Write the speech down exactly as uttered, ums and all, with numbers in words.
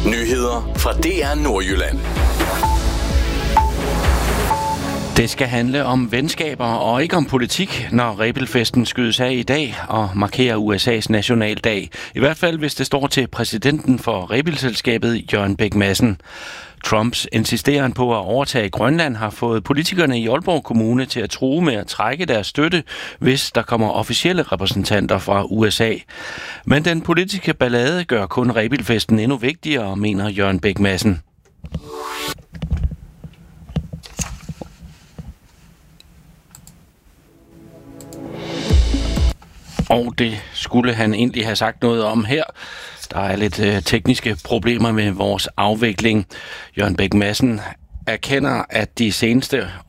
Nyheder fra D R Nordjylland. Det skal handle om venskaber og ikke om politik, når Rebelfesten skydes af i dag og markerer U S A's nationaldag. I hvert fald, hvis det står til præsidenten for Rebelselskabet, Jørgen Bæk Madsen. Trumps insisteren på at overtage Grønland har fået politikerne i Aalborg Kommune til at true med at trække deres støtte, hvis der kommer officielle repræsentanter fra U S A. Men den politiske ballade gør kun Rebelfesten endnu vigtigere, mener Jørgen Bæk Madsen. Og det skulle han egentlig have sagt noget om her. Der er lidt øh, tekniske problemer med vores afvikling. Jørgen Bæk Madsen erkender, at de seneste